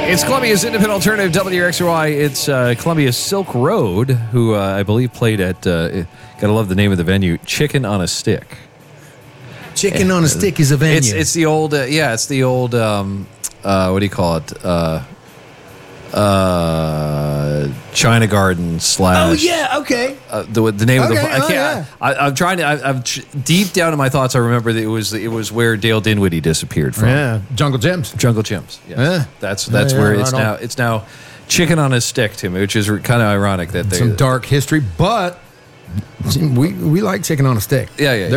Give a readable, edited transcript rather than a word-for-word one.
It's Columbia's independent alternative, WXY. It's Columbia's Silk Road, who I believe played at, gotta love the name of the venue, Chicken on a Stick. Chicken on a Stick is a venue. It's the old, it's the old, what do you call it? China Garden slash. Oh, yeah, okay. The name of the. I can't. yeah. I'm trying to. I'm deep down in my thoughts. I remember that it was where Dale Dinwiddie disappeared from. Yeah, Jungle Gems. Jungle Gyms. Yes. Yeah. That's Yeah, where right it's on. now. It's now Chicken on a Stick, Tim, which is kind of ironic that they. Some dark history, but we like Chicken on a Stick. Yeah, yeah. They're